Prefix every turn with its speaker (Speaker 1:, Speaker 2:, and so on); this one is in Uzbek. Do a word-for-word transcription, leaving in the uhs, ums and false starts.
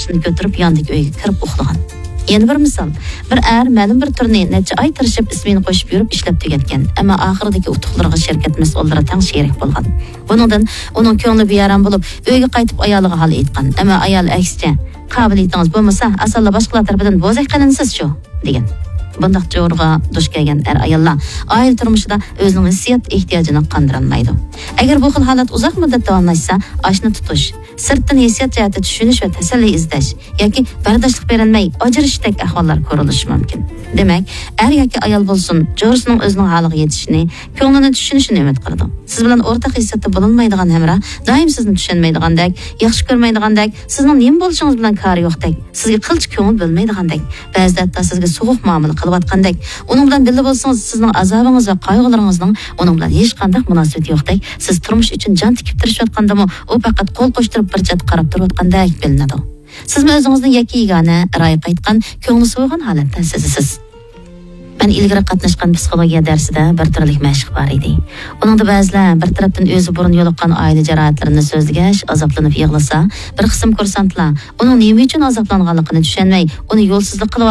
Speaker 1: başını götürüp yandaki öyge kirip uxlagan. Yeni bir misal, bir er ma'lum bir turni necha ay tirishib ismini qo'shib yurib ishlab tugatgan, ammo oxiridagi utuqlarga shirkat mas'ullari tang sherik bo'lgan. Buningdan uning ko'ngli beyaram bo'lib, uyga qaytib ayoliga hal aytgan, ammo ayol aksicha, qobiliyatingiz bo'lmasa, asalda boshqalar tarafidan bo'zak qilinsiz shu, degan. Bundaq jo'rga duch kelgan er ayollar oila turmushida o'zining hissiyot ehtiyojini qondira olmaydi. Agar bu xil holat uzoq muddat davomlashsa, oshni tutish, sirtdan hissiyot jihati tushunish va tasalli izlash yoki bardoshlik berilmay ajrashdek ahvollar ko'rilishi mumkin. Demak, er yoki ayol bo'lsin, jo'risining o'zining holiga yetishini, ko'nglini tushunishini umid qiladi. Siz bilan o'rtaq hissiyotda bo'lolmaydigan hamroh doim sizni tushunmaydigandek, yaxshi ko'rmaydigandek, sizning nima bo'lishingiz bilan kari yo'qdek, sizga qilch ko'ngil bo'lmaydigandek, ba'zida hatto sizga sovuq muomala qilayotgandek, uning bilan birga bo'lsangiz, sizning azobingiz va qayg'ularingizning uning bilan hech qanday munosabati yo'qdek, siz turmush uchun jon tikib tirishayotgandami, u faqat qo'l qo'shtirib bir chat qarab turayotgandek bilinadi. Siz o'zingizni yakka yegona, ra'y qaytgan, ko'ngli so'ygan holatda sezasiz. Ben ilgari qatnashgan psixologiya darsida bir turlik mashq bor edi. Uningda ba'zilar bir tarafdan o'zi burun yo'liqqan oila jarohatlarini so'zlagach, azoblanib yig'lasa, bir qism kursantlar uning nima uchun azoblanganligini tushunmay, uni yo'lsizlik qilib